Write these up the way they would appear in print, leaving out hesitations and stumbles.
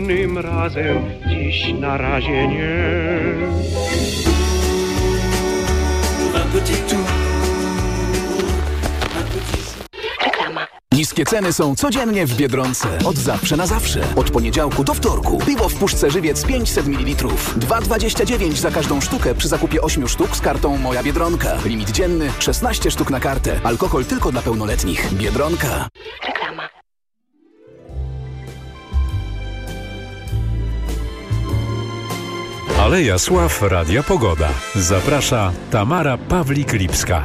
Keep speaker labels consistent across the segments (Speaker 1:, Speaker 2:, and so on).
Speaker 1: Tym razem dziś na razie nie.
Speaker 2: Reklama. Niskie ceny są codziennie w Biedronce. Od zawsze na zawsze. Od poniedziałku do wtorku. Piwo w puszce Żywiec 500 ml. 2,29 za każdą sztukę przy zakupie 8 sztuk z kartą Moja Biedronka. Limit dzienny 16 sztuk na kartę. Alkohol tylko dla pełnoletnich. Biedronka. Reklama.
Speaker 3: Aleja Sław Radia Pogoda. Zaprasza Tamara Pawlik-Lipska.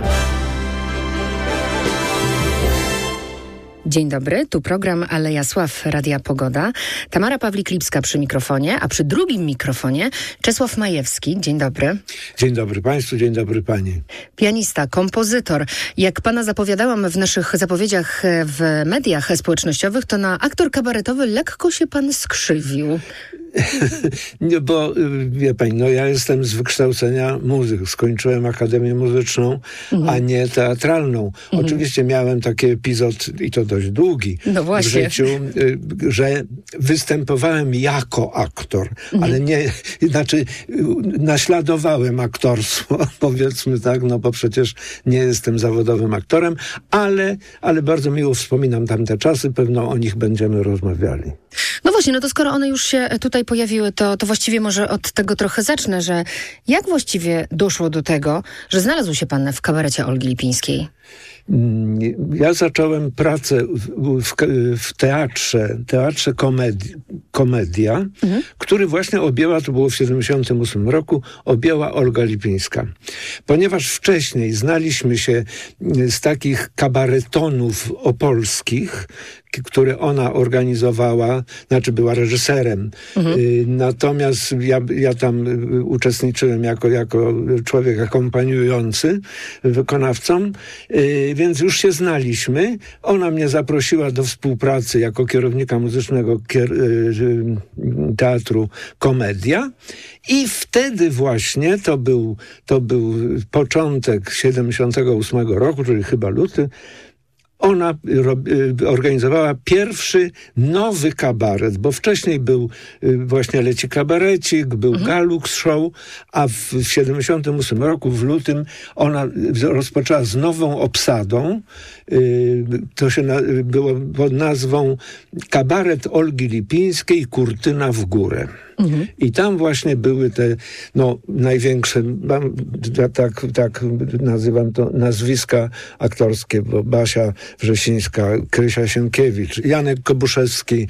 Speaker 4: Dzień dobry, tu program Aleja Sław Radia Pogoda. Tamara Pawlik-Lipska przy mikrofonie, a przy drugim mikrofonie Czesław Majewski. Dzień dobry.
Speaker 5: Dzień dobry Państwu, dzień dobry Pani.
Speaker 4: Pianista, kompozytor. Jak Pana zapowiadałam w naszych zapowiedziach w mediach społecznościowych, to na aktor kabaretowy lekko się Pan skrzywił.
Speaker 5: Bo wie Pani, ja jestem z wykształcenia muzyk. Skończyłem Akademię Muzyczną, a nie teatralną. Oczywiście miałem taki epizod, i to dość długi, w życiu, że występowałem jako aktor, ale nie, znaczy naśladowałem aktorstwo, powiedzmy tak, no bo przecież nie jestem zawodowym aktorem, ale bardzo miło wspominam tamte czasy, pewno o nich będziemy rozmawiali.
Speaker 4: No właśnie, no to skoro one już się tutaj pojawiły, to właściwie może od tego trochę zacznę, że jak właściwie doszło do tego, że znalazł się Pan w kabarecie Olgi Lipińskiej?
Speaker 5: Ja zacząłem pracę w teatrze Komedia, który właśnie objęła, to było w 1978 roku, objęła Olga Lipińska. Ponieważ wcześniej znaliśmy się z takich kabaretonów opolskich, które ona organizowała, znaczy była reżyserem. Natomiast ja tam uczestniczyłem jako człowiek akompaniujący wykonawcom, więc już się znaliśmy. Ona mnie zaprosiła do współpracy jako kierownika muzycznego teatru Komedia i wtedy właśnie, to był początek 78 roku, czyli chyba luty, ona organizowała pierwszy nowy kabaret, bo wcześniej był właśnie Leci Kabarecik, był Galux Show, a w 78 roku, w lutym, ona rozpoczęła z nową obsadą. To się było pod nazwą Kabaret Olgi Lipińskiej, Kurtyna w górę. I tam właśnie były te największe, tak nazywam to, nazwiska aktorskie, bo Basia Wrzesińska, Krysia Sienkiewicz, Janek Kobuszewski,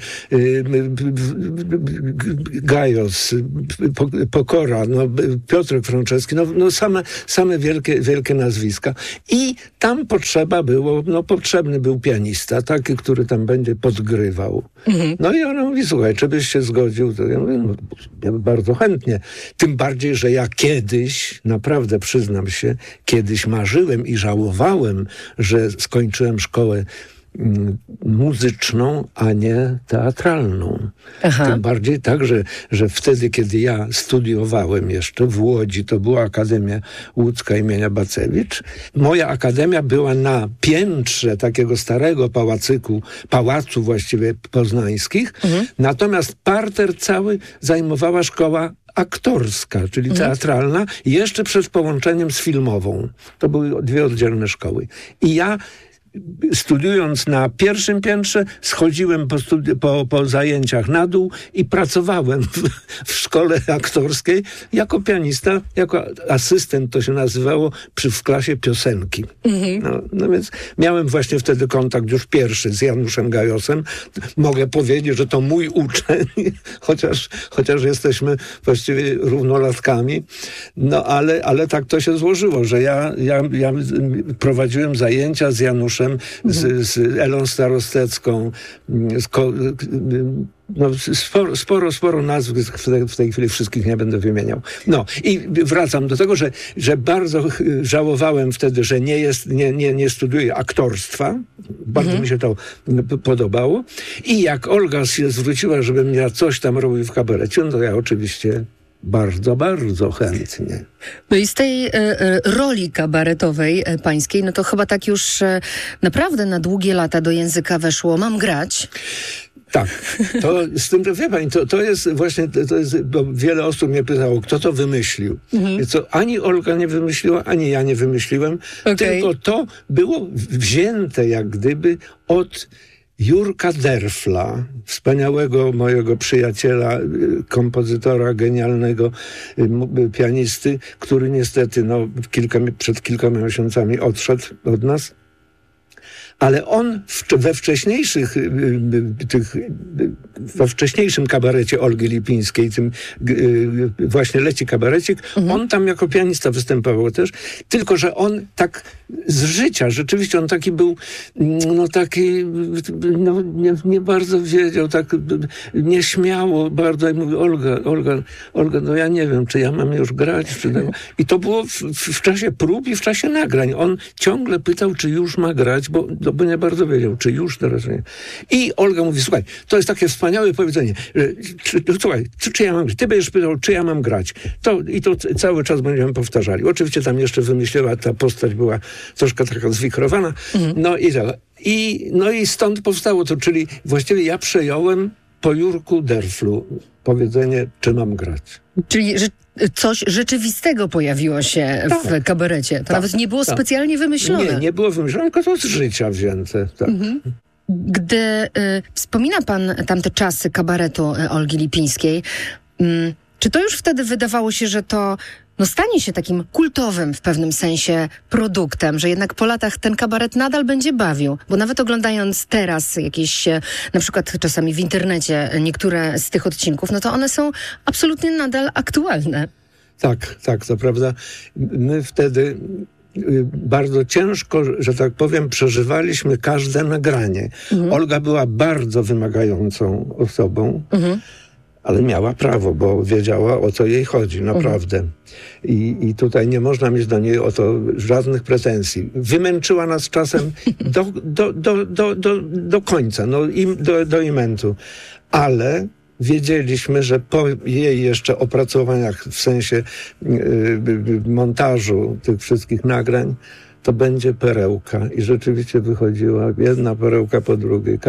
Speaker 5: Gajos, Pokora, Piotrek Frączewski, same wielkie nazwiska. I tam potrzebny był pianista, taki, który tam będzie podgrywał. No i ona mówi, słuchaj, czy byś się zgodził? To ja mówię, ja bardzo chętnie. Tym bardziej, że ja kiedyś, naprawdę przyznam się, kiedyś marzyłem i żałowałem, że skończyłem szkołę muzyczną, a nie teatralną. Tym bardziej tak, że wtedy, kiedy ja studiowałem jeszcze w Łodzi, to była Akademia Łódzka imienia Bacewicz. Moja akademia była na piętrze takiego starego pałacu właściwie poznańskich, natomiast parter cały zajmowała szkoła aktorska, czyli teatralna, jeszcze przed połączeniem z filmową. To były dwie oddzielne szkoły. I ja studiując na pierwszym piętrze, schodziłem po zajęciach na dół i pracowałem w szkole aktorskiej jako pianista, jako asystent, to się nazywało, w klasie piosenki. No więc miałem właśnie wtedy kontakt już pierwszy z Januszem Gajosem. Mogę powiedzieć, że to mój uczeń, chociaż jesteśmy właściwie równolatkami. No ale tak to się złożyło, że ja prowadziłem zajęcia z Januszem, z Elą Starostecką, sporo nazw, w tej chwili wszystkich nie będę wymieniał. No i wracam do tego, że bardzo żałowałem wtedy, że nie studiuję aktorstwa. Bardzo mi się to podobało. I jak Olga się zwróciła, żebym ja coś tam robił w kabarecie, no to ja oczywiście bardzo, bardzo chętnie.
Speaker 4: No i z tej roli kabaretowej pańskiej, no to chyba tak już naprawdę na długie lata do języka weszło Mam grać.
Speaker 5: Tak, to z tym, że wie pani, to jest właśnie, bo wiele osób mnie pytało, kto to wymyślił. Co ani Olga nie wymyśliła, ani ja nie wymyśliłem, tylko to było wzięte jak gdyby od Jurka Derfla, wspaniałego mojego przyjaciela, kompozytora, genialnego pianisty, który niestety przed kilkoma miesiącami odszedł od nas. Ale on we wcześniejszym kabarecie Olgi Lipińskiej, tym właśnie Leci kabarecik, on tam jako pianista występował też, tylko że on tak z życia, rzeczywiście on taki był, nie bardzo wiedział, tak nieśmiało bardzo, i mówi, Olga, no ja nie wiem, czy ja mam już grać, czy nie. I to było w czasie prób i w czasie nagrań. On ciągle pytał, czy już ma grać, bo nie bardzo wiedział, czy już teraz nie. I Olga mówi, słuchaj, to jest takie wspaniałe powiedzenie, czy ja mam grać? Ty będziesz pytał, czy ja mam grać. I to cały czas będziemy powtarzali. Oczywiście tam jeszcze wymyśliła, ta postać była troszkę taka zwichrowana. No i stąd powstało to, czyli właściwie ja przejąłem po Jurku Derflu powiedzenie, czy mam grać.
Speaker 4: Czyli coś rzeczywistego pojawiło się w kabarecie. To nawet nie było specjalnie wymyślone.
Speaker 5: Nie było wymyślone, tylko to z życia wzięte. Tak.
Speaker 4: Gdy wspomina pan tamte czasy kabaretu Olgi Lipińskiej, czy to już wtedy wydawało się, że to stanie się takim kultowym w pewnym sensie produktem, że jednak po latach ten kabaret nadal będzie bawił? Bo nawet oglądając teraz jakieś, na przykład czasami w internecie niektóre z tych odcinków, to one są absolutnie nadal aktualne.
Speaker 5: Tak, to prawda. My wtedy bardzo ciężko, że tak powiem, przeżywaliśmy każde nagranie. Olga była bardzo wymagającą osobą, ale miała prawo, bo wiedziała, o co jej chodzi, naprawdę. I tutaj nie można mieć do niej o to żadnych pretensji. Wymęczyła nas czasem do końca, do imentu. Ale wiedzieliśmy, że po jej jeszcze opracowaniach w sensie montażu tych wszystkich nagrań, to będzie perełka. I rzeczywiście wychodziła jedna perełka po drugiej.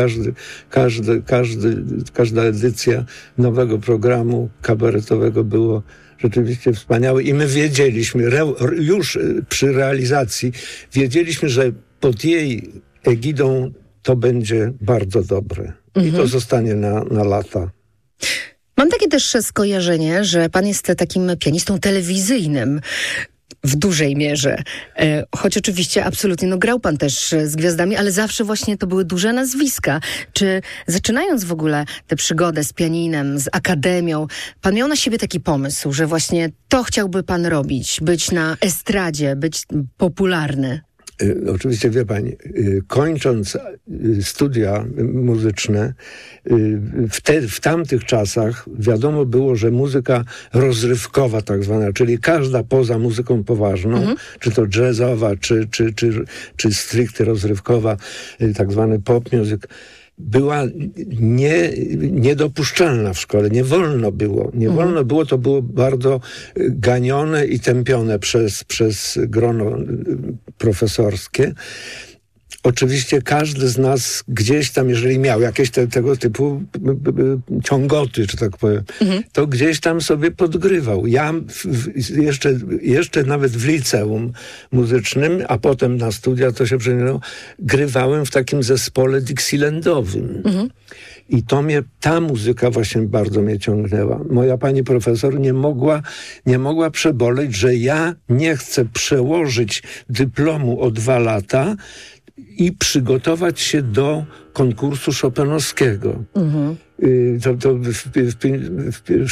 Speaker 5: Każda edycja nowego programu kabaretowego było rzeczywiście wspaniałe. I my wiedzieliśmy, już przy realizacji, wiedzieliśmy, że pod jej egidą to będzie bardzo dobre. I to zostanie na lata.
Speaker 4: Mam takie też skojarzenie, że pan jest takim pianistą telewizyjnym. W dużej mierze. Choć oczywiście absolutnie grał pan też z gwiazdami, ale zawsze właśnie to były duże nazwiska. Czy zaczynając w ogóle tę przygodę z pianinem, z akademią, pan miał na siebie taki pomysł, że właśnie to chciałby pan robić, być na estradzie, być popularny?
Speaker 5: Oczywiście, wie pani, kończąc studia muzyczne, w tamtych czasach wiadomo było, że muzyka rozrywkowa tak zwana, czyli każda poza muzyką poważną, czy to jazzowa, czy stricte rozrywkowa, tak zwany pop music, była niedopuszczalna w szkole. Nie wolno było. To było bardzo ganione i tępione przez grono profesorskie. Oczywiście każdy z nas gdzieś tam, jeżeli miał jakieś tego typu ciągoty, czy tak powiem, to gdzieś tam sobie podgrywał. Ja jeszcze nawet w liceum muzycznym, a potem na studia to się przeniosło, grywałem w takim zespole Dixielandowym. I ta muzyka właśnie bardzo mnie ciągnęła. Moja pani profesor nie mogła przeboleć, że ja nie chcę przełożyć dyplomu o 2 lata i przygotować się do konkursu chopinowskiego. To w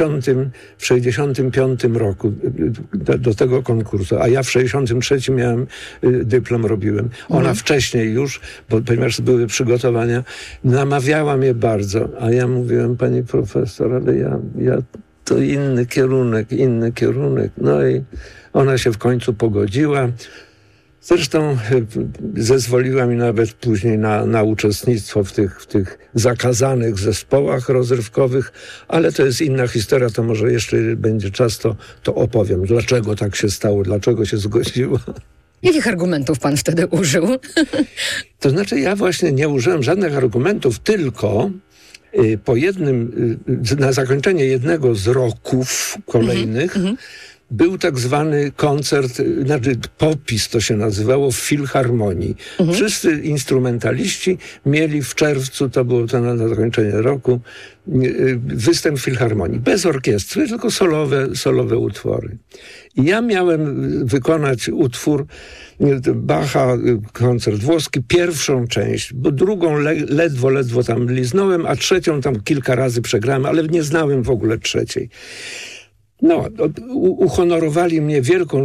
Speaker 5: 65 roku do tego konkursu, a ja w 63 miałem dyplom, robiłem. Ona wcześniej już, ponieważ były przygotowania, namawiała mnie bardzo, a ja mówiłem, pani profesor, ale ja to inny kierunek. No i ona się w końcu pogodziła. Zresztą zezwoliła mi nawet później na uczestnictwo w tych zakazanych zespołach rozrywkowych, ale to jest inna historia, to może jeszcze będzie czas, to opowiem, dlaczego tak się stało, dlaczego się zgodziła.
Speaker 4: Jakich argumentów pan wtedy użył?
Speaker 5: To znaczy ja właśnie nie użyłem żadnych argumentów, tylko Na zakończenie jednego z roków kolejnych był tak zwany koncert, popis to się nazywało, w Filharmonii. Wszyscy instrumentaliści mieli w czerwcu, to było to na zakończenie roku, występ w Filharmonii. Bez orkiestry, tylko solowe utwory. I ja miałem wykonać utwór Bacha, koncert włoski, pierwszą część, bo drugą ledwo tam liznąłem, a trzecią tam kilka razy przegrałem, ale nie znałem w ogóle trzeciej. No, uhonorowali mnie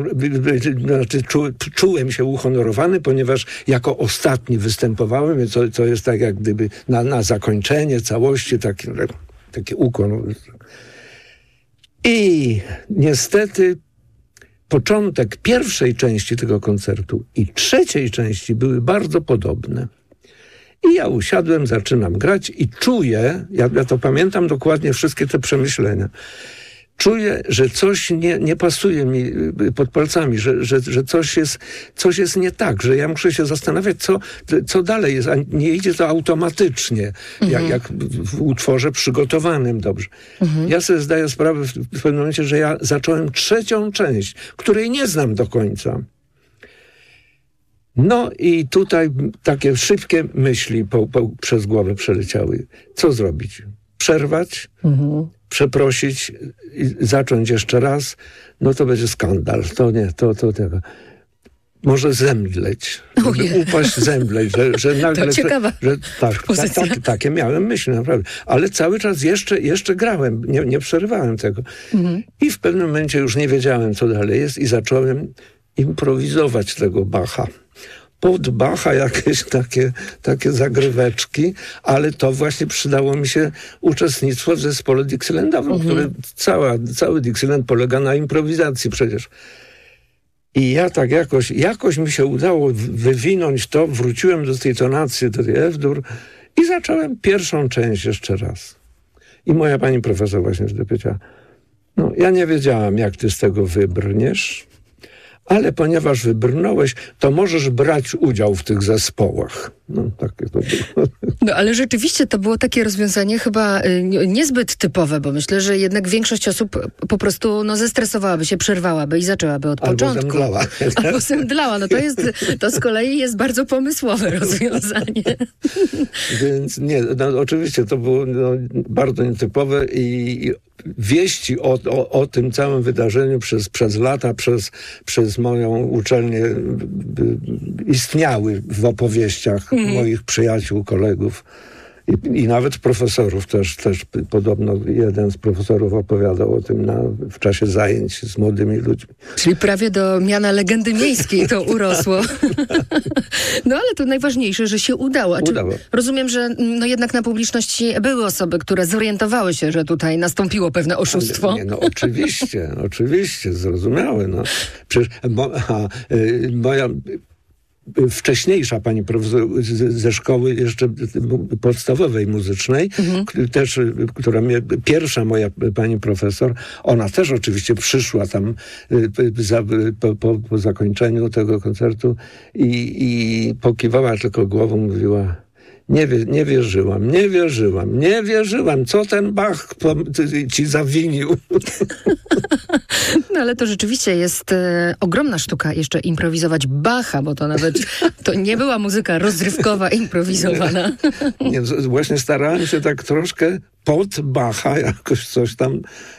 Speaker 5: czułem się uhonorowany, ponieważ jako ostatni występowałem, co jest tak jak gdyby na zakończenie całości taki ukłon. I niestety początek pierwszej części tego koncertu i trzeciej części były bardzo podobne. I ja usiadłem, zaczynam grać i czuję, ja to pamiętam dokładnie wszystkie te przemyślenia, czuję, że coś nie pasuje mi pod palcami, że coś jest nie tak, że ja muszę się zastanawiać, co dalej jest, a nie idzie to automatycznie, jak w utworze przygotowanym dobrze. Ja sobie zdaję sprawę w pewnym momencie, że ja zacząłem trzecią część, której nie znam do końca. No i tutaj takie szybkie myśli przez głowę przeleciały. Co zrobić? Przerwać? Przeprosić i zacząć jeszcze raz, no to będzie skandal. To nie, to tego. Może zemdleć. Upaść, zemdleć, że nagle...
Speaker 4: To ciekawa
Speaker 5: takie miałem myśli, naprawdę. Ale cały czas jeszcze grałem, nie przerywałem tego. I w pewnym momencie już nie wiedziałem, co dalej jest i zacząłem improwizować tego Bacha. Pod Bacha jakieś takie zagryweczki, ale to właśnie przydało mi się uczestnictwo w zespole Dixielandowym, który cały Dixieland polega na improwizacji przecież. I ja tak jakoś mi się udało wywinąć to, wróciłem do tej tonacji, do tej F-dur i zacząłem pierwszą część jeszcze raz. I moja pani profesor właśnie wtedy powiedziała, no ja nie wiedziałam, jak ty z tego wybrniesz, ale ponieważ wybrnąłeś, to możesz brać udział w tych zespołach. No, takie to było.
Speaker 4: No, ale rzeczywiście to było takie rozwiązanie chyba niezbyt typowe, bo myślę, że jednak większość osób po prostu zestresowałaby się, przerwałaby i zaczęłaby od początku. Albo zemdlała. No to z kolei jest bardzo pomysłowe rozwiązanie.
Speaker 5: Więc nie, oczywiście to było bardzo nietypowe i wieści o tym całym wydarzeniu przez lata, przez moją uczelnię istniały w opowieściach moich przyjaciół, kolegów i nawet profesorów. Też podobno jeden z profesorów opowiadał o tym w czasie zajęć z młodymi ludźmi.
Speaker 4: Czyli prawie do miana legendy miejskiej to urosło. No ale to najważniejsze, że się udało. Rozumiem, że jednak na publiczności były osoby, które zorientowały się, że tutaj nastąpiło pewne oszustwo.
Speaker 5: Oczywiście, zrozumiałe. Przecież moja wcześniejsza pani profesor ze szkoły jeszcze podstawowej muzycznej, pierwsza moja pani profesor, ona też oczywiście przyszła tam po zakończeniu tego koncertu i pokiwała tylko głową, mówiła: Nie wierzyłam. Co ten Bach ci zawinił?
Speaker 4: No ale to rzeczywiście jest ogromna sztuka jeszcze improwizować Bacha, bo to nawet to nie była muzyka rozrywkowa, improwizowana.
Speaker 5: Nie, właśnie starałem się tak troszkę pod Bacha jakoś coś tam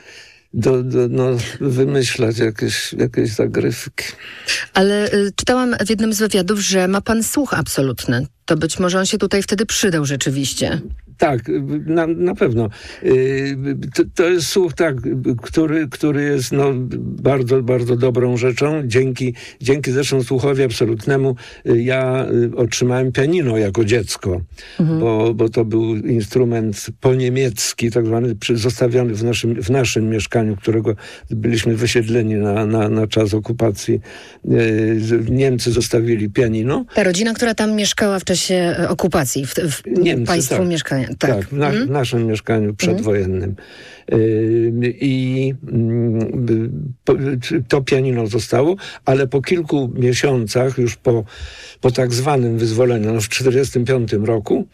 Speaker 5: wymyślać, jakieś zagrywki.
Speaker 4: Ale czytałam w jednym z wywiadów, że ma pan słuch absolutny. To być może on się tutaj wtedy przydał rzeczywiście.
Speaker 5: Tak, na pewno. To jest słuch, który jest bardzo, bardzo dobrą rzeczą. Dzięki zresztą słuchowi absolutnemu ja otrzymałem pianino jako dziecko, bo to był instrument po-niemiecki, tak zwany, zostawiony w naszym mieszkaniu, którego byliśmy wysiedleni na czas okupacji. Niemcy zostawili pianino. Ta
Speaker 4: rodzina, która tam mieszkała w czasie okupacji, w Niemcy, państwu mieszkania.
Speaker 5: Tak, w naszym mieszkaniu przedwojennym. I to pianino zostało, ale po kilku miesiącach, już po tak zwanym wyzwoleniu, w 1945 roku,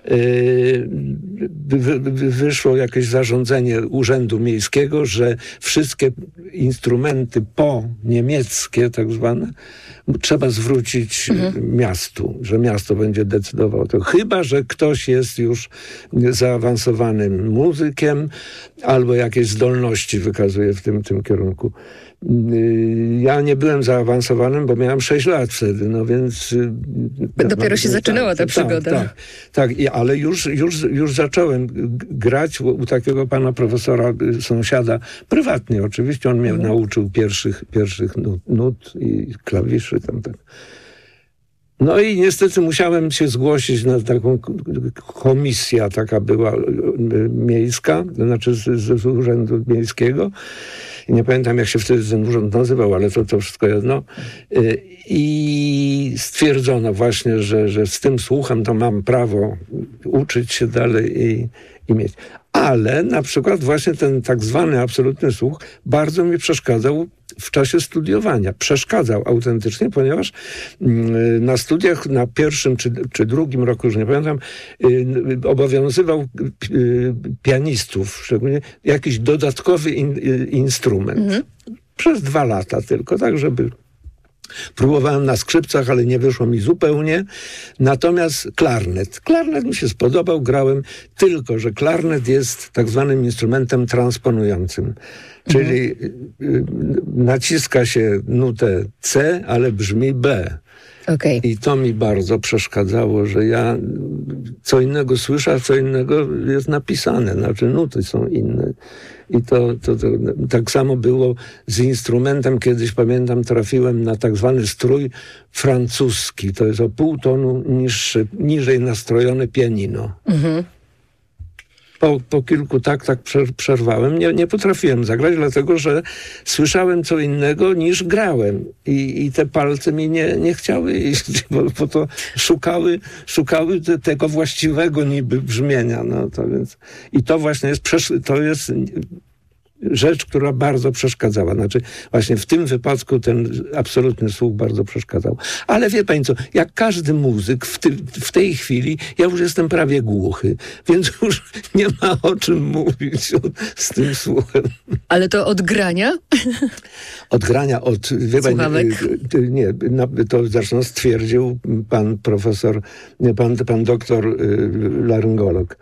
Speaker 5: wyszło jakieś zarządzenie Urzędu Miejskiego, że wszystkie instrumenty niemieckie, tak zwane, trzeba zwrócić miastu, że miasto będzie decydowało to. Chyba że ktoś jest już zaawansowanym muzykiem albo jakieś zdolności wykazuje w tym kierunku. Ja nie byłem zaawansowanym, bo miałem 6 lat wtedy, no więc...
Speaker 4: Dopiero się zaczynała ta przygoda.
Speaker 5: Tak, ale już zacząłem grać u takiego pana profesora, sąsiada, prywatnie oczywiście. On mnie nauczył pierwszych nut i klawiszy tam tak. No i niestety musiałem się zgłosić na taką komisję, taka była miejska, to znaczy z Urzędu Miejskiego. I nie pamiętam, jak się wtedy ten urząd nazywał, ale to wszystko jedno. I stwierdzono właśnie, że z tym słuchem to mam prawo uczyć się dalej i mieć. Ale na przykład właśnie ten tak zwany absolutny słuch bardzo mi przeszkadzał w czasie studiowania. Przeszkadzał autentycznie, ponieważ na studiach na pierwszym czy drugim roku, już nie pamiętam, obowiązywał pianistów, szczególnie jakiś dodatkowy instrument. Przez 2 lata tylko, tak żeby... Próbowałem na skrzypcach, ale nie wyszło mi zupełnie. Natomiast klarnet. Klarnet mi się spodobał, grałem, tylko że klarnet jest tak zwanym instrumentem transponującym. Czyli naciska się nutę C, ale brzmi B.
Speaker 4: Okay.
Speaker 5: I to mi bardzo przeszkadzało, że ja co innego słyszę, a co innego jest napisane. Znaczy nuty są inne. I to tak samo było z instrumentem. Kiedyś, pamiętam, trafiłem na tak zwany strój francuski. To jest o pół tonu niżej nastrojone pianino. Po kilku taktach przerwałem. Nie potrafiłem zagrać, dlatego że słyszałem co innego niż grałem. I te palce mi nie chciały iść, bo to szukały tego właściwego niby brzmienia. No to więc, i to właśnie jest rzecz, która bardzo przeszkadzała. Znaczy właśnie w tym wypadku ten absolutny słuch bardzo przeszkadzał. Ale wie pani co, jak każdy muzyk w tej chwili, ja już jestem prawie głuchy, więc już nie ma o czym mówić z tym słuchem.
Speaker 4: Ale to od grania?
Speaker 5: Od grania, wie pani, nie, to zresztą stwierdził pan profesor, pan doktor laryngolog.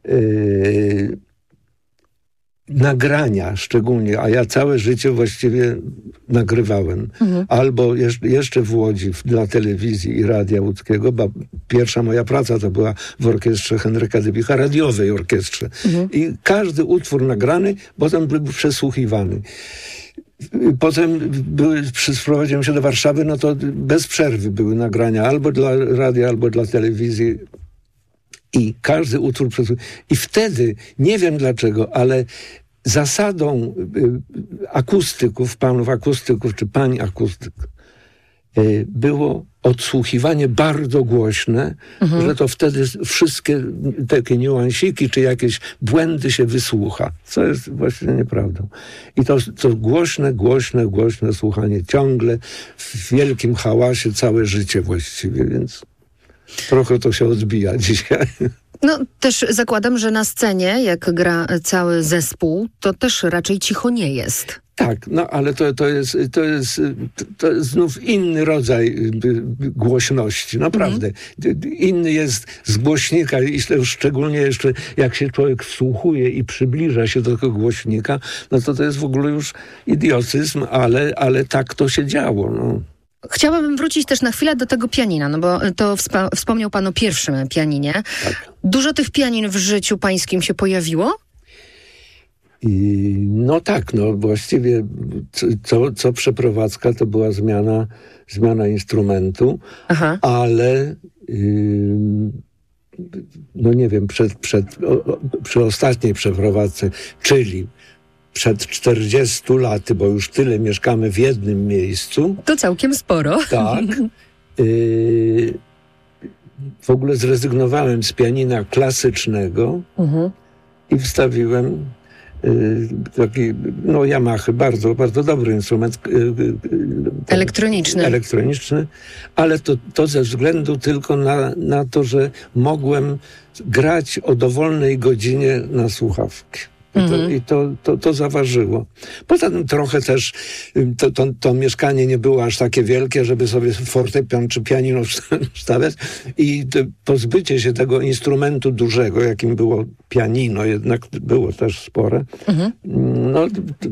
Speaker 5: Nagrania szczególnie, a ja całe życie właściwie nagrywałem. Albo jeszcze w Łodzi dla telewizji i radia łódzkiego, bo pierwsza moja praca to była w orkiestrze Henryka Dybicha, radiowej orkiestrze. I każdy utwór nagrany potem był przesłuchiwany. Potem sprowadziłem się do Warszawy, no to bez przerwy były nagrania albo dla radia, albo dla telewizji. I każdy utwór i wtedy, nie wiem dlaczego, ale zasadą akustyków, panów akustyków, czy pań akustyk, było odsłuchiwanie bardzo głośne, że to wtedy wszystkie takie niuansiki, czy jakieś błędy się wysłucha, co jest właściwie nieprawdą. I to głośne słuchanie ciągle, w wielkim hałasie całe życie właściwie, więc... Trochę to się odbija dzisiaj.
Speaker 4: No też zakładam, że na scenie, jak gra cały zespół, to też raczej cicho nie jest.
Speaker 5: Tak, no ale to jest znów inny rodzaj głośności, naprawdę. Inny jest z głośnika, i szczególnie jeszcze jak się człowiek wsłuchuje i przybliża się do tego głośnika, no to jest w ogóle już idiotyzm, ale tak to się działo, no.
Speaker 4: Chciałabym wrócić też na chwilę do tego pianina, no bo to wspomniał pan o pierwszym pianinie. Tak. Dużo tych pianin w życiu pańskim się pojawiło?
Speaker 5: No tak, no właściwie co przeprowadzka to była zmiana instrumentu, ale no nie wiem, przy ostatniej przeprowadzce, czyli przed 40 laty, bo już tyle mieszkamy w jednym miejscu.
Speaker 4: To całkiem sporo.
Speaker 5: Tak. W ogóle zrezygnowałem z pianina klasycznego i wstawiłem taki, no Yamaha, bardzo, bardzo dobry instrument. Elektroniczny, ale to ze względu tylko na to, że mogłem grać o dowolnej godzinie na słuchawki. I to zaważyło. Poza tym trochę też to mieszkanie nie było aż takie wielkie, żeby sobie fortepian czy pianino wstawiać. I pozbycie się tego instrumentu dużego, jakim było pianino, jednak było też spore, no,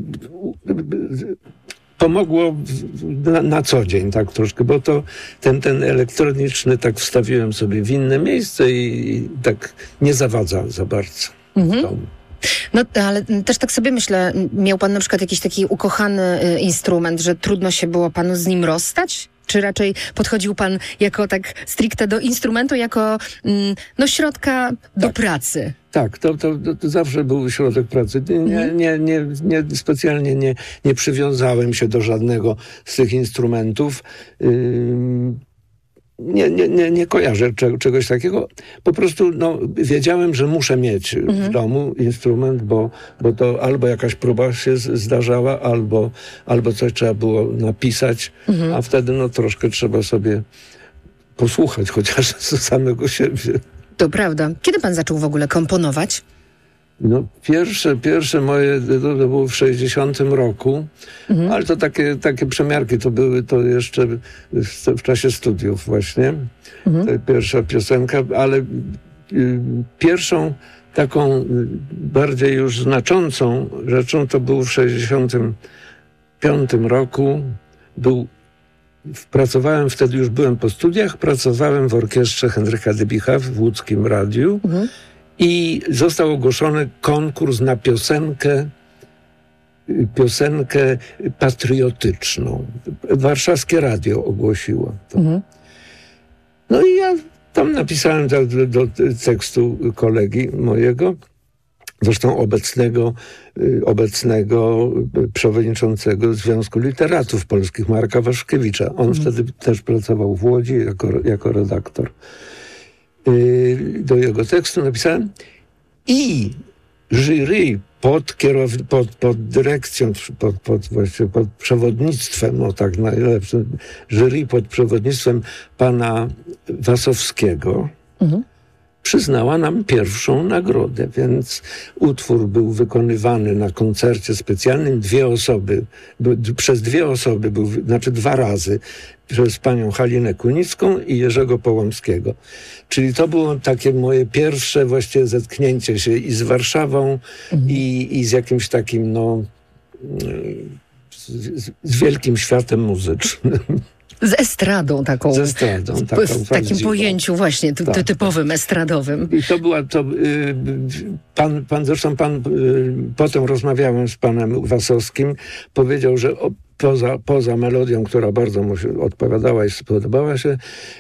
Speaker 5: pomogło na co dzień tak troszkę, bo to ten elektroniczny tak wstawiłem sobie w inne miejsce i tak nie zawadza za bardzo w domu.
Speaker 4: No, ale też tak sobie myślę, miał pan na przykład jakiś taki ukochany instrument, że trudno się było panu z nim rozstać? Czy raczej podchodził pan jako tak stricte do instrumentu, jako środka do pracy?
Speaker 5: Tak, to zawsze był środek pracy. Nie specjalnie nie przywiązałem się do żadnego z tych instrumentów. Nie kojarzę czegoś takiego. Po prostu wiedziałem, że muszę mieć w domu instrument, bo to albo jakaś próba się zdarzała, albo coś trzeba było napisać, a wtedy troszkę trzeba sobie posłuchać chociaż samego siebie.
Speaker 4: To prawda. Kiedy pan zaczął w ogóle komponować?
Speaker 5: Pierwsze moje to było w 60 roku, ale to takie przemiarki to były to jeszcze w czasie studiów właśnie. To pierwsza piosenka, ale pierwszą taką bardziej już znaczącą rzeczą to był w 65 roku. Pracowałem, wtedy już byłem po studiach, pracowałem w orkiestrze Henryka Dybicha w łódzkim radiu. I został ogłoszony konkurs na piosenkę patriotyczną. Warszawskie Radio ogłosiło to. No i ja tam napisałem do tekstu kolegi mojego, zresztą obecnego przewodniczącego Związku Literatów Polskich, Marka Waszkiewicza. On wtedy też pracował w Łodzi jako redaktor. Do jego tekstu napisałem i jury pod dyrekcją, pod przewodnictwem, tak najlepsze, jury pod przewodnictwem pana Wasowskiego przyznała nam pierwszą nagrodę, więc utwór był wykonywany na koncercie specjalnym. Przez dwie osoby, dwa razy, przez panią Halinę Kunicką i Jerzego Połomskiego. Czyli to było takie moje pierwsze właściwie zetknięcie się i z Warszawą, i z jakimś takim, z wielkim światem muzycznym.
Speaker 4: Z estradą taką.
Speaker 5: Z estradą.
Speaker 4: W takim pojęciu właśnie typowym, estradowym.
Speaker 5: I to była pan potem rozmawiałem z panem Wasowskim, powiedział, że poza melodią, która bardzo mu się odpowiadała i spodobała się,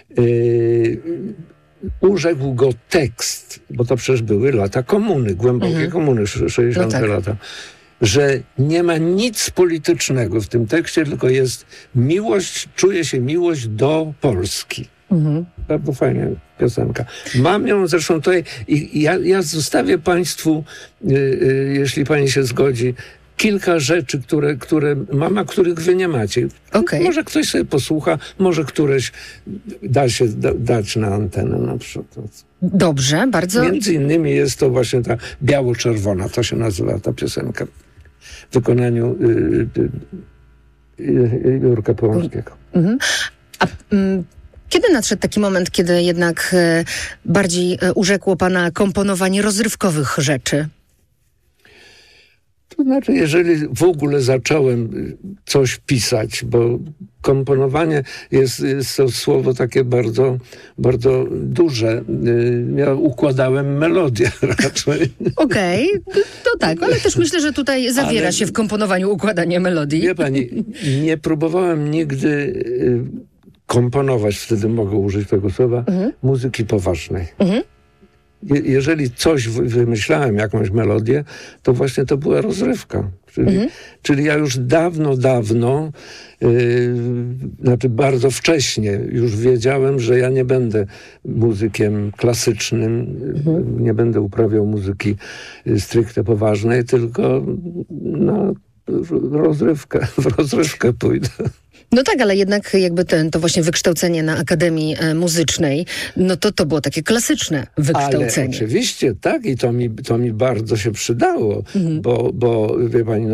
Speaker 5: urzekł go tekst, bo to przecież były lata komuny, głębokie komuny, 60 lata. Że nie ma nic politycznego w tym tekście, tylko jest czuje się miłość do Polski. Bardzo fajna piosenka. Mam ją zresztą tutaj i ja zostawię państwu, jeśli pani się zgodzi, kilka rzeczy, które mam, a których wy nie macie.
Speaker 4: Okay.
Speaker 5: Może ktoś sobie posłucha, może któreś da się dać na antenę na przykład.
Speaker 4: Dobrze, bardzo.
Speaker 5: Między innymi jest to właśnie ta biało-czerwona, to się nazywa ta piosenka w wykonaniu Jurka Połomskiego.
Speaker 4: A kiedy nadszedł taki moment, kiedy jednak bardziej urzekło pana komponowanie rozrywkowych rzeczy?
Speaker 5: To znaczy, jeżeli w ogóle zacząłem coś pisać, bo komponowanie jest to słowo takie bardzo, bardzo duże. Ja układałem melodię raczej.
Speaker 4: Okej, to tak, ale też myślę, że tutaj zawiera się w komponowaniu układanie melodii.
Speaker 5: Wie pani, nie próbowałem nigdy komponować, wtedy mogę użyć tego słowa, muzyki poważnej. jeżeli coś wymyślałem, jakąś melodię, to właśnie to była rozrywka. Czyli ja już dawno, znaczy bardzo wcześnie już wiedziałem, że ja nie będę muzykiem klasycznym, nie będę uprawiał muzyki stricte poważnej, tylko w rozrywkę pójdę.
Speaker 4: No tak, ale jednak jakby to właśnie wykształcenie na Akademii Muzycznej, no to było takie klasyczne wykształcenie.
Speaker 5: Ale oczywiście, tak, i to mi bardzo się przydało, bo wie pani,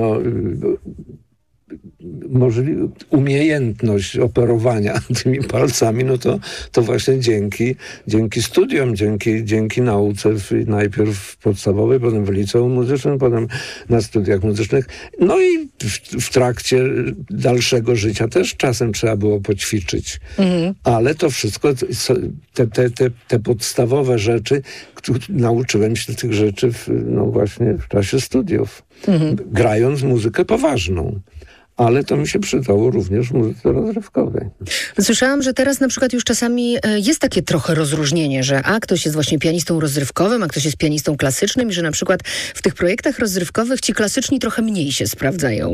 Speaker 5: umiejętność operowania tymi palcami, no to właśnie dzięki studiom, dzięki nauce najpierw podstawowej, potem w liceum muzycznym, potem na studiach muzycznych. No i w trakcie dalszego życia też czasem trzeba było poćwiczyć. Ale to wszystko, te podstawowe rzeczy, nauczyłem się tych rzeczy właśnie w czasie studiów. Grając muzykę poważną. Ale to mi się przydało również w muzyce rozrywkowej.
Speaker 4: Słyszałam, że teraz na przykład już czasami jest takie trochę rozróżnienie, że ktoś jest właśnie pianistą rozrywkowym, a ktoś jest pianistą klasycznym i że na przykład w tych projektach rozrywkowych ci klasyczni trochę mniej się sprawdzają.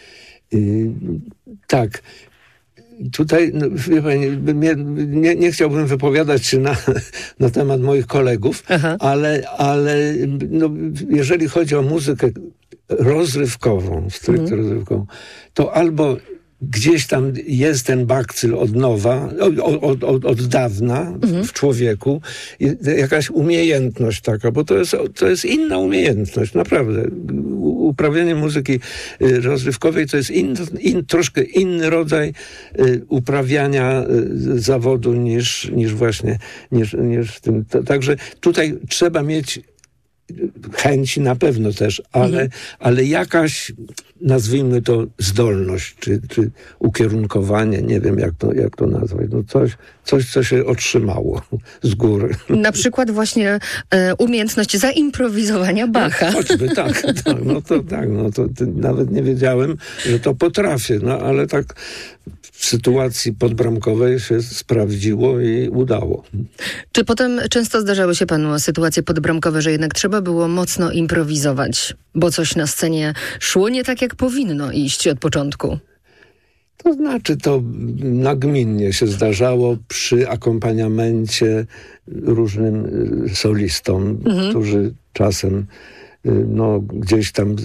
Speaker 5: Tak. Tutaj, wie pani, nie chciałbym wypowiadać się na temat moich kolegów, ale jeżeli chodzi o muzykę rozrywkową, stricte rozrywkową, to albo gdzieś tam jest ten bakcyl od nowa, od dawna w człowieku, jakaś umiejętność taka, bo to jest inna umiejętność, naprawdę. Uprawianie muzyki rozrywkowej to jest troszkę inny rodzaj uprawiania zawodu niż tym. Także tutaj trzeba mieć chęci na pewno też, ale jakaś, nazwijmy to, zdolność, czy ukierunkowanie, nie wiem jak to nazwać, coś, co się otrzymało z góry.
Speaker 4: Na przykład właśnie umiejętność zaimprowizowania Bacha.
Speaker 5: Choćby tak, to nawet nie wiedziałem, że to potrafię, ale tak w sytuacji podbramkowej się sprawdziło i udało.
Speaker 4: Czy potem często zdarzały się panu sytuacje podbramkowe, że jednak trzeba było mocno improwizować, bo coś na scenie szło nie tak, jak powinno iść od początku?
Speaker 5: To znaczy, to nagminnie się zdarzało przy akompaniamencie różnym solistom, którzy czasem gdzieś tam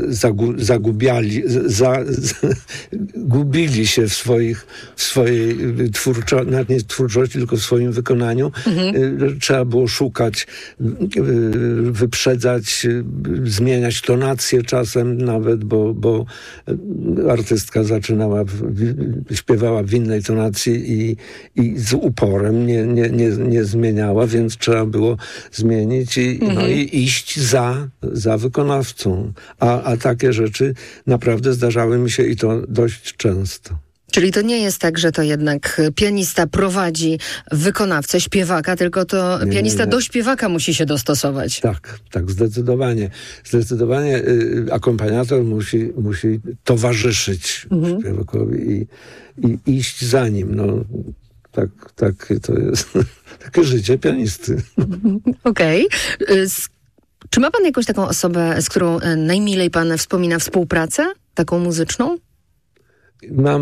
Speaker 5: gubili się w swojej twórczości, tylko w swoim wykonaniu. Trzeba było szukać, wyprzedzać, zmieniać tonację czasem nawet, bo artystka śpiewała w innej tonacji i z uporem nie zmieniała, więc trzeba było zmienić i iść za wykonawcą. A takie rzeczy naprawdę zdarzały mi się i to dość często.
Speaker 4: Czyli to nie jest tak, że to jednak pianista prowadzi wykonawcę, śpiewaka, tylko to pianista do śpiewaka musi się dostosować.
Speaker 5: Tak, zdecydowanie. Zdecydowanie akompaniator musi towarzyszyć śpiewakowi i iść za nim. Tak to jest takie życie pianisty.
Speaker 4: Okej. Czy ma pan jakąś taką osobę, z którą najmilej pan wspomina współpracę, taką muzyczną?
Speaker 5: Mam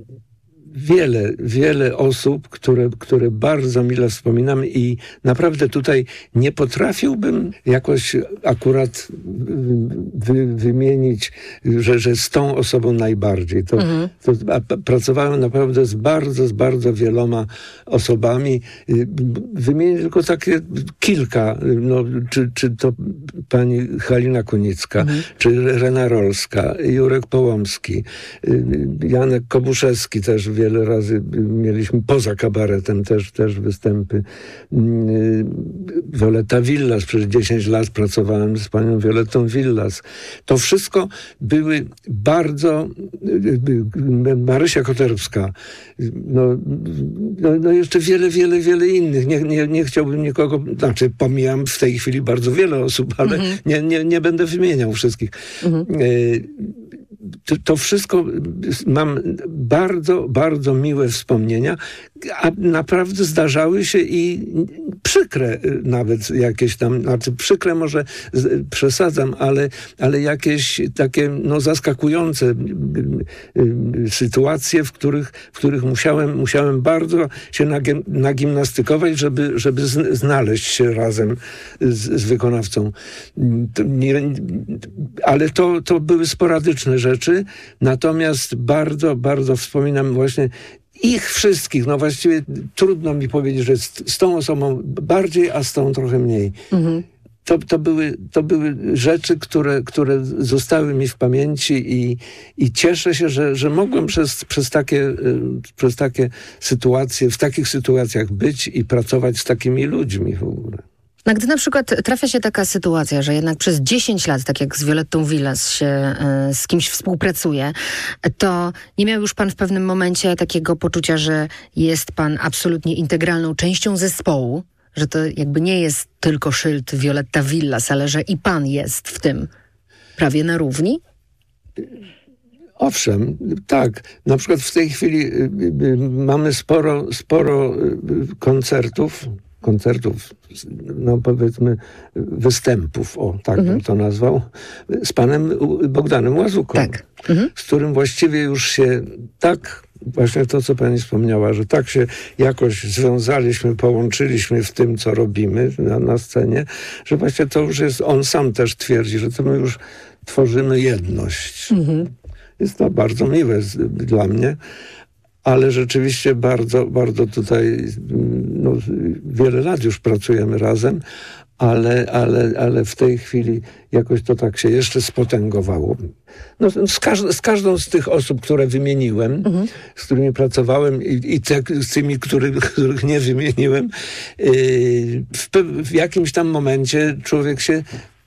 Speaker 5: wiele osób, które bardzo mile wspominam i naprawdę tutaj nie potrafiłbym jakoś akurat wymienić, że z tą osobą najbardziej. Pracowałem naprawdę z bardzo wieloma osobami. Wymienię tylko takie kilka, czy to pani Halina Kunicka, czy Rena Rolska, Jurek Połomski, Janek Kobuszewski też wiele razy mieliśmy poza kabaretem też występy. Wioletta Villas, przez 10 lat pracowałem z panią Violettą Villas. To wszystko były bardzo... Marysia Koterbska. Jeszcze wiele innych. Nie chciałbym nikogo... Znaczy, pomijam w tej chwili bardzo wiele osób, ale nie będę wymieniał wszystkich. To wszystko mam bardzo miłe wspomnienia, A naprawdę zdarzały się i przykre nawet jakieś tam, znaczy przykre może przesadzam, ale jakieś takie zaskakujące sytuacje, w których musiałem bardzo się nagimnastykować, żeby znaleźć się razem z wykonawcą. Ale to były sporadyczne rzeczy, natomiast bardzo, bardzo wspominam właśnie ich wszystkich, właściwie trudno mi powiedzieć, że z tą osobą bardziej, a z tą trochę mniej. Mhm. To były rzeczy, które zostały mi w pamięci i cieszę się, że mogłem przez takie sytuacje, w takich sytuacjach być i pracować z takimi ludźmi w ogóle.
Speaker 4: No, gdy na przykład trafia się taka sytuacja, że jednak przez 10 lat, tak jak z Violettą Villas się z kimś współpracuje, to nie miał już pan w pewnym momencie takiego poczucia, że jest pan absolutnie integralną częścią zespołu, że to jakby nie jest tylko szyld Violetta Villas, ale że i pan jest w tym prawie na równi?
Speaker 5: Owszem, tak. Na przykład w tej chwili mamy sporo koncertów, powiedzmy występów, tak bym to nazwał, z panem Bogdanem Łazuką, tak. Z którym właściwie już się tak, właśnie to, co pani wspomniała, że tak się jakoś związaliśmy, połączyliśmy w tym, co robimy na scenie, że właśnie to już jest, on sam też twierdzi, że to my już tworzymy jedność. Jest to bardzo miłe dla mnie. Ale rzeczywiście bardzo, bardzo tutaj wiele lat już pracujemy razem, ale w tej chwili jakoś to tak się jeszcze spotęgowało. Z każdą z tych osób, które wymieniłem, z którymi pracowałem i z tymi, których nie wymieniłem, w jakimś tam momencie człowiek się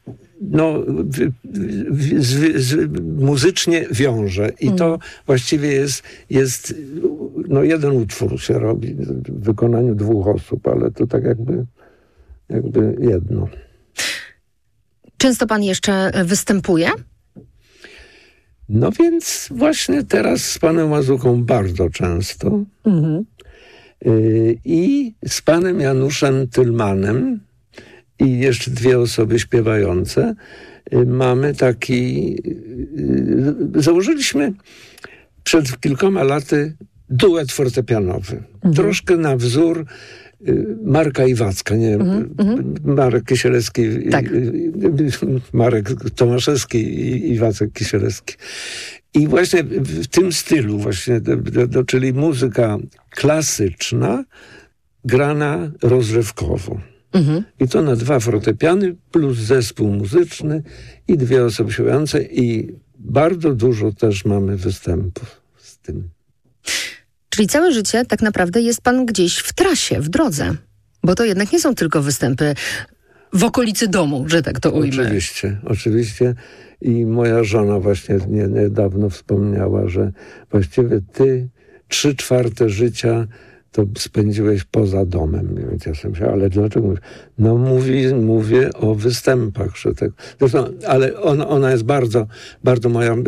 Speaker 5: muzycznie wiąże. I to właściwie jest jeden utwór się robi w wykonaniu 2 osób, ale to tak jakby jedno.
Speaker 4: Często pan jeszcze występuje?
Speaker 5: No więc właśnie teraz z panem Łazuką bardzo często. I z panem Januszem Tylmanem i jeszcze 2 osoby śpiewające. Mamy założyliśmy przed kilkoma laty duet fortepianowy. Troszkę na wzór Marka Iwacka, nie Marek Kisielewski, tak. Marek Tomaszewski i Iwacek Kisielewski. I właśnie w tym stylu właśnie, czyli muzyka klasyczna, grana rozrywkowo. I to na 2 fortepiany, plus zespół muzyczny i 2 osoby śpiewające i bardzo dużo też mamy występów z tym.
Speaker 4: Czyli całe życie tak naprawdę jest pan gdzieś w trasie, w drodze, bo to jednak nie są tylko występy w okolicy domu, że tak to ujmę.
Speaker 5: Oczywiście. I moja żona właśnie niedawno wspomniała, że właściwie ty 3/4 życia to spędziłeś poza domem. Więc ja sobie myślałem, ale dlaczego? No mówię o występach. Że tak. Zresztą, ale ona jest bardzo, bardzo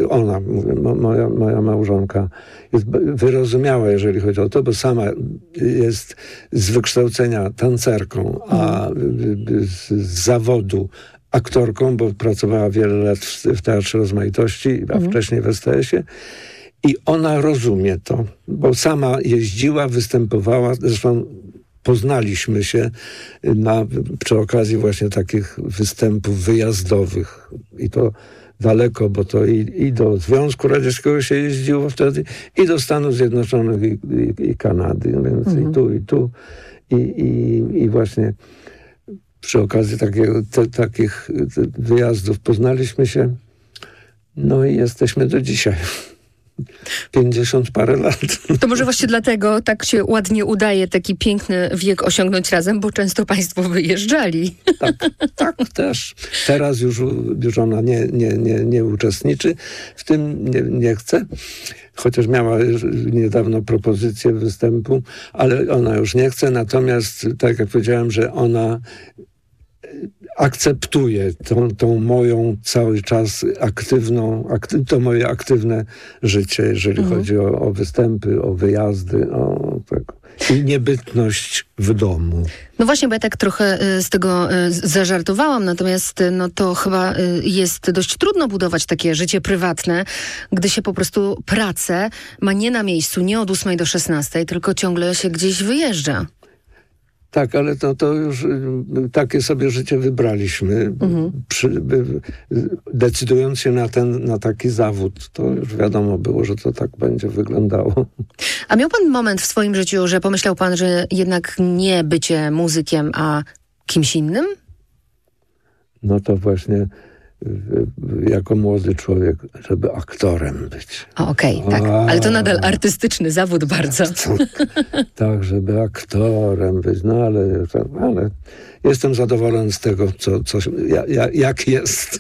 Speaker 5: moja małżonka jest wyrozumiała, jeżeli chodzi o to, bo sama jest z wykształcenia tancerką, a z zawodu aktorką, bo pracowała wiele lat w Teatrze Rozmaitości, a wcześniej w STS-ie. I ona rozumie to, bo sama jeździła, występowała, zresztą poznaliśmy się przy okazji właśnie takich występów wyjazdowych. I to daleko, bo to i do Związku Radzieckiego się jeździło wtedy, i do Stanów Zjednoczonych, i Kanady, więc i tu. I właśnie przy okazji takich wyjazdów poznaliśmy się. No i jesteśmy do dzisiaj. 50 parę lat.
Speaker 4: To może właśnie dlatego tak się ładnie udaje taki piękny wiek osiągnąć razem, bo często państwo wyjeżdżali.
Speaker 5: Tak też. Teraz już ona nie uczestniczy w tym, nie chce. Chociaż miała niedawno propozycję występu, ale ona już nie chce. Natomiast, tak jak powiedziałem, że ona akceptuję tą moją cały czas to moje aktywne życie, jeżeli chodzi o występy, o wyjazdy, o tego. I niebytność w domu.
Speaker 4: No właśnie, bo ja tak trochę z tego zażartowałam, natomiast no to chyba jest dość trudno budować takie życie prywatne, gdy się po prostu pracę ma nie na miejscu, nie od 8 do 16, tylko ciągle się gdzieś wyjeżdża.
Speaker 5: Tak, ale to już takie sobie życie wybraliśmy. Decydując się na taki zawód, to już wiadomo było, że to tak będzie wyglądało.
Speaker 4: A miał pan moment w swoim życiu, że pomyślał pan, że jednak nie bycie muzykiem, a kimś innym?
Speaker 5: No to właśnie jako młody człowiek, żeby aktorem być.
Speaker 4: Okej, tak. Ale to nadal artystyczny zawód bardzo.
Speaker 5: Tak, żeby aktorem być. No ale jestem zadowolony z tego, jak jest.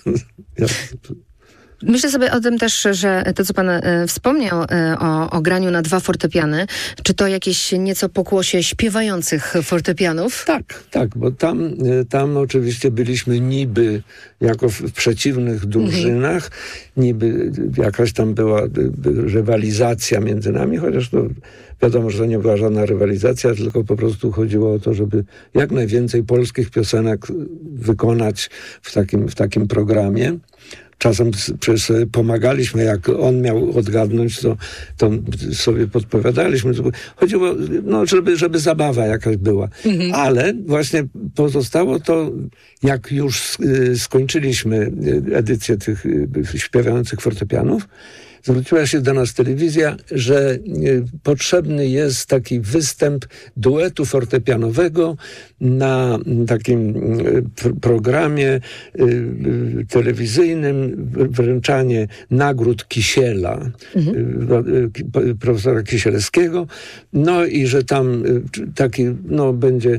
Speaker 4: Myślę sobie o tym też, że to, co pan wspomniał o graniu na 2 fortepiany, czy to jakieś nieco pokłosie śpiewających fortepianów?
Speaker 5: Tak, bo tam oczywiście byliśmy niby jako w przeciwnych drużynach, niby jakaś tam była rywalizacja między nami, chociaż to wiadomo, że to nie była żadna rywalizacja, tylko po prostu chodziło o to, żeby jak najwięcej polskich piosenek wykonać w takim programie. Czasem przecież pomagaliśmy, jak on miał odgadnąć, to sobie podpowiadaliśmy. Chodziło, żeby zabawa jakaś była. Ale właśnie pozostało to, jak już skończyliśmy edycję tych śpiewających fortepianów, zwróciła się do nas telewizja, że potrzebny jest taki występ duetu fortepianowego na takim programie telewizyjnym, wręczanie nagród Kisiela, profesora Kisielewskiego, no i że tam taki, będzie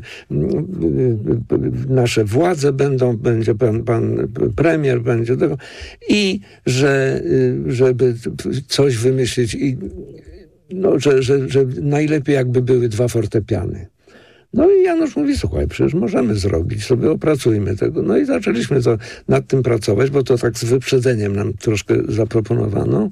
Speaker 5: nasze władze będzie pan premier, będzie tego i żeby coś wymyślić i że najlepiej jakby były 2 fortepiany. No i Janusz mówi, słuchaj, przecież możemy zrobić, sobie opracujmy tego. No i zaczęliśmy nad tym pracować, bo to tak z wyprzedzeniem nam troszkę zaproponowano.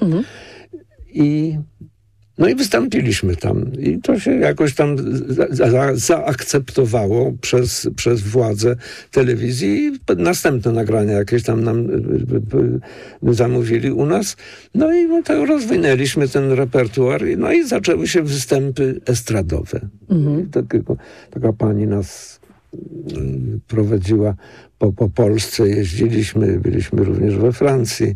Speaker 5: No i wystąpiliśmy tam. I to się jakoś tam zaakceptowało przez władze telewizji i następne nagrania jakieś tam nam zamówili u nas. No i tak rozwinęliśmy ten repertuar. No i zaczęły się występy estradowe. Taka pani nas prowadziła po Polsce. Jeździliśmy, byliśmy również we Francji.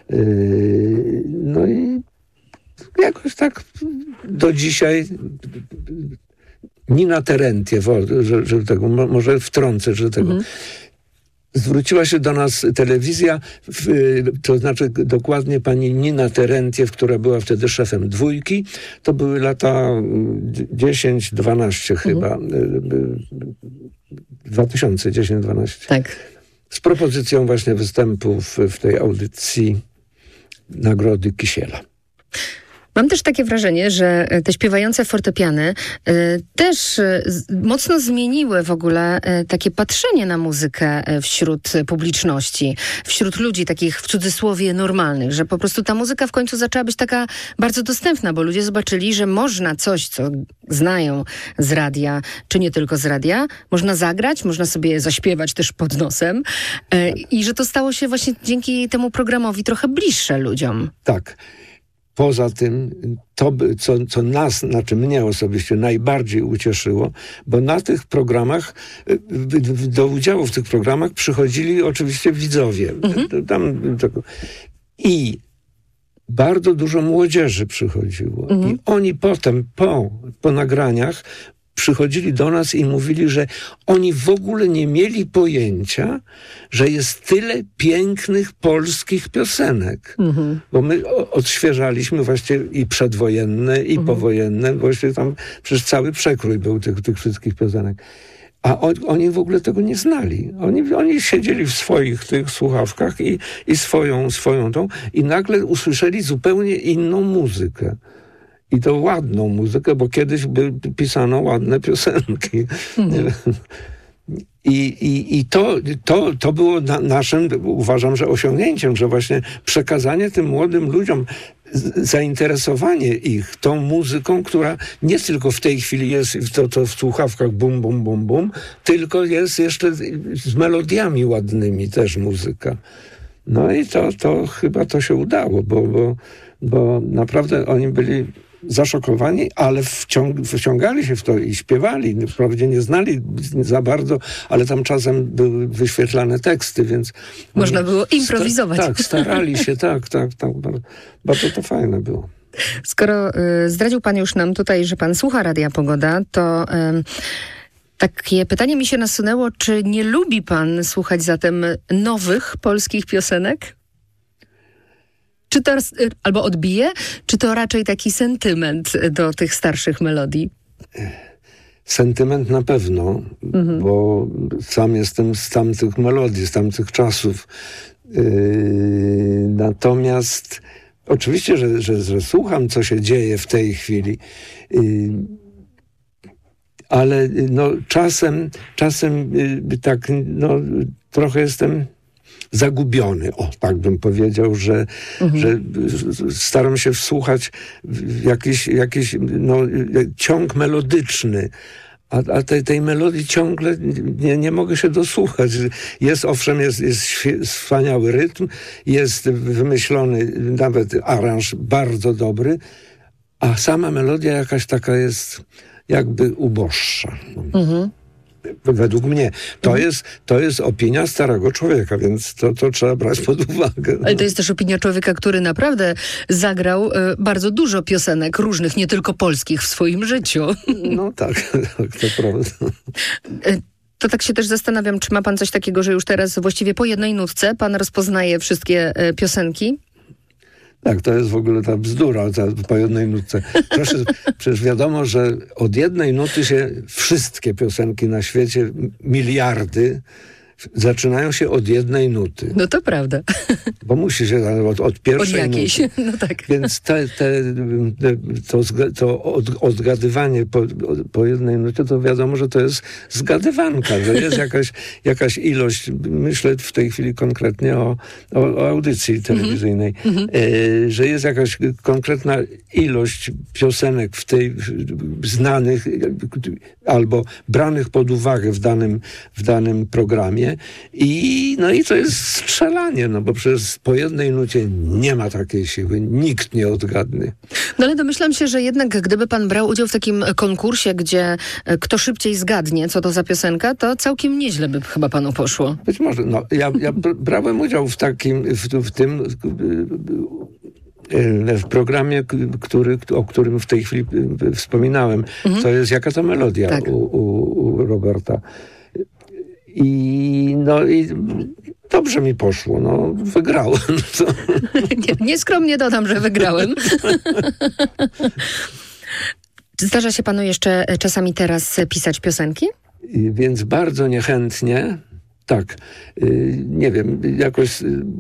Speaker 5: No i jakoś tak do dzisiaj Nina Terentiew, że tego, może wtrącę, że tego. Zwróciła się do nas telewizja, to znaczy dokładnie pani Nina Terentiew, która była wtedy szefem Dwójki. To były lata 10-12 chyba. 2010-12.
Speaker 4: Tak.
Speaker 5: Z propozycją właśnie występu w tej audycji Nagrody Kisiela.
Speaker 4: Mam też takie wrażenie, że te śpiewające fortepiany też mocno zmieniły w ogóle takie patrzenie na muzykę wśród publiczności, wśród ludzi takich w cudzysłowie normalnych, że po prostu ta muzyka w końcu zaczęła być taka bardzo dostępna, bo ludzie zobaczyli, że można coś, co znają z radia, czy nie tylko z radia, można zagrać, można sobie zaśpiewać też pod nosem i że to stało się właśnie dzięki temu programowi trochę bliższe ludziom.
Speaker 5: Tak. Poza tym, to, co nas, znaczy mnie osobiście najbardziej ucieszyło, bo na tych programach, do udziału w tych programach przychodzili oczywiście widzowie. I bardzo dużo młodzieży przychodziło. I oni potem, po nagraniach, przychodzili do nas i mówili, że oni w ogóle nie mieli pojęcia, że jest tyle pięknych polskich piosenek. Bo my odświeżaliśmy właściwie i przedwojenne, i powojenne. Właściwie tam przecież cały przekrój był tych wszystkich piosenek. A oni w ogóle tego nie znali. Oni siedzieli w swoich tych słuchawkach i swoją tą i nagle usłyszeli zupełnie inną muzykę. I to ładną muzykę, bo kiedyś pisano ładne piosenki. I to było naszym, uważam, że osiągnięciem, że właśnie przekazanie tym młodym ludziom, zainteresowanie ich tą muzyką, która nie tylko w tej chwili jest to w słuchawkach bum, bum, bum, bum, tylko jest jeszcze z melodiami ładnymi też muzyka. No i to chyba to się udało, bo naprawdę oni byli zaszokowani, ale wciągali się w to i śpiewali. Wprawdzie nie znali za bardzo, ale tam czasem były wyświetlane teksty, więc...
Speaker 4: Można było improwizować.
Speaker 5: Starali się, tak. Bardzo to fajne było.
Speaker 4: Skoro zdradził pan już nam tutaj, że pan słucha Radia Pogoda, to... Takie pytanie mi się nasunęło, czy nie lubi pan słuchać zatem nowych polskich piosenek? Czy to albo odbije, czy to raczej taki sentyment do tych starszych melodii?
Speaker 5: Sentyment na pewno, bo sam jestem z tamtych melodii, z tamtych czasów. Natomiast oczywiście, że słucham, co się dzieje w tej chwili, ale no, czasem tak trochę jestem zagubiony, tak bym powiedział, że staram się wsłuchać w jakiś ciąg melodyczny, a tej melodii ciągle nie mogę się dosłuchać. Jest wspaniały rytm, jest wymyślony nawet aranż bardzo dobry, a sama melodia jakaś taka jest jakby uboższa. Według mnie. To jest opinia starego człowieka, więc to trzeba brać pod uwagę.
Speaker 4: Ale to jest też opinia człowieka, który naprawdę zagrał bardzo dużo piosenek różnych, nie tylko polskich w swoim życiu.
Speaker 5: No tak, to prawda.
Speaker 4: To tak się też zastanawiam, czy ma pan coś takiego, że już teraz właściwie po jednej nutce pan rozpoznaje wszystkie piosenki?
Speaker 5: Tak, to jest w ogóle ta bzdura po jednej nutce. Przecież wiadomo, że od jednej nuty się wszystkie piosenki na świecie, miliardy, zaczynają się od jednej nuty.
Speaker 4: No to prawda.
Speaker 5: Bo musi się od pierwszej
Speaker 4: od jakiejś
Speaker 5: nuty.
Speaker 4: No tak.
Speaker 5: Więc to odgadywanie po jednej nucie, to wiadomo, że to jest zgadywanka, że jest jakaś ilość, myślę w tej chwili konkretnie o audycji telewizyjnej, że jest jakaś konkretna ilość piosenek znanych albo branych pod uwagę w danym programie. I to jest strzelanie, bo przecież po jednej nucie nie ma takiej siły, nikt nie odgadnie.
Speaker 4: No ale domyślam się, że jednak gdyby pan brał udział w takim konkursie, gdzie kto szybciej zgadnie, co to za piosenka, to całkiem nieźle by chyba panu poszło.
Speaker 5: Być może. Ja brałem udział w tym w programie, o którym w tej chwili wspominałem. To jest Jaka to melodia tak. u Roberta. I dobrze mi poszło, wygrałem.
Speaker 4: Nieskromnie dodam, że wygrałem. Czy zdarza się panu jeszcze czasami teraz pisać piosenki?
Speaker 5: Więc bardzo niechętnie, tak, nie wiem, jakoś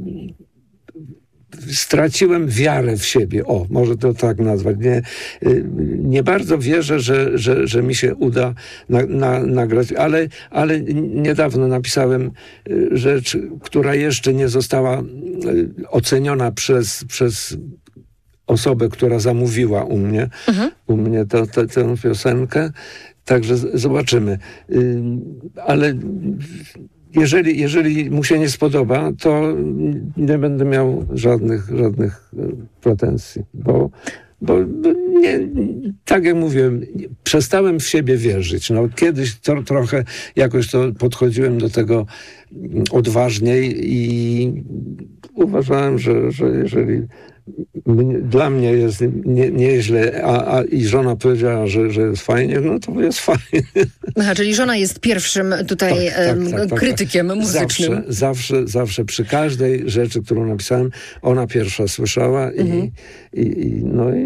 Speaker 5: straciłem wiarę w siebie. Może to tak nazwać. Nie bardzo wierzę, że mi się uda nagrać, ale niedawno napisałem rzecz, która jeszcze nie została oceniona przez osobę, która zamówiła u mnie tę piosenkę. Także zobaczymy. Ale jeżeli mu się nie spodoba, to nie będę miał żadnych pretensji, bo nie, tak jak mówiłem, przestałem w siebie wierzyć. Kiedyś trochę jakoś to podchodziłem do tego odważniej i uważałem, że jeżeli dla mnie jest nieźle, i żona powiedziała, że jest fajnie, to jest fajnie.
Speaker 4: Aha, czyli żona jest pierwszym tutaj krytykiem muzycznym.
Speaker 5: Zawsze przy każdej rzeczy, którą napisałem, ona pierwsza słyszała i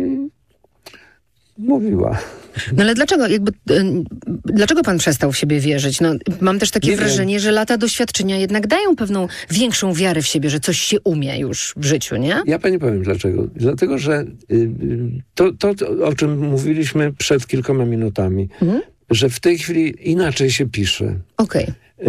Speaker 5: mówiła.
Speaker 4: No ale dlaczego pan przestał w siebie wierzyć? Mam też takie wrażenie, że lata doświadczenia jednak dają pewną większą wiarę w siebie, że coś się umie już w życiu, nie?
Speaker 5: Ja pani powiem dlaczego. Dlatego, że to o czym mówiliśmy przed kilkoma minutami, że w tej chwili inaczej się pisze.
Speaker 4: Okej.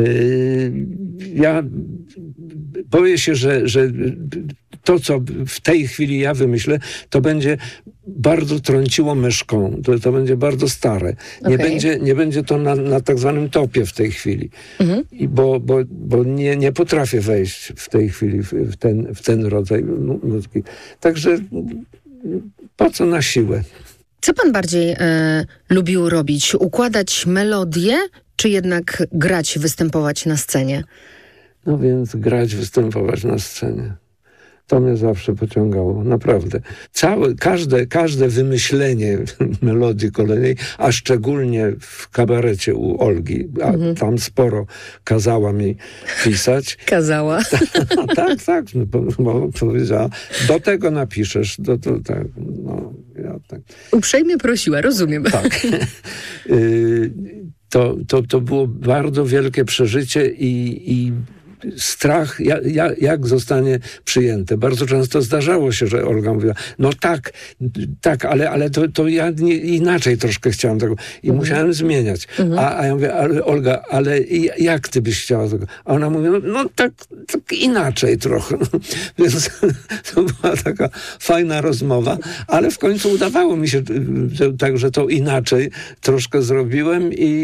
Speaker 5: Ja boję się, że to, co w tej chwili ja wymyślę, to będzie bardzo trąciło myszką. To będzie bardzo stare. Nie będzie to na tak zwanym topie w tej chwili. Bo nie potrafię wejść w tej chwili w ten rodzaj muzyki. Także po co na siłę?
Speaker 4: Co pan bardziej lubił robić? Układać melodię, czy jednak grać, występować na scenie?
Speaker 5: No więc grać, występować na scenie. To mnie zawsze pociągało, naprawdę. Każde wymyślenie melodii kolejnej, a szczególnie w kabarecie u Olgi, a tam sporo kazała mi pisać.
Speaker 4: Kazała?
Speaker 5: Tak, bo powiedziała, do tego napiszesz, tak, no, ja tak.
Speaker 4: Uprzejmie prosiła, rozumiem.
Speaker 5: Tak. To było bardzo wielkie przeżycie i strach, jak zostanie przyjęte. Bardzo często zdarzało się, że Olga mówiła, no tak, ale to ja inaczej troszkę chciałam tego. I musiałem zmieniać. A ja mówię, ale Olga, ale jak ty byś chciała tego? A ona mówi, no tak inaczej trochę. Więc to była taka fajna rozmowa, ale w końcu udawało mi się tak, że to inaczej troszkę zrobiłem